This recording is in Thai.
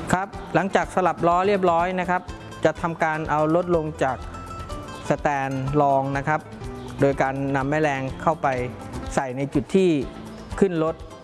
ครับหลังจากสลับล้อเรียบร้อยนะครับจะทำการเอารถลงจากสแตนรองนะครับโดยการนำแม่แรงเข้าไปใส่ในจุดที่ขึ้นรถ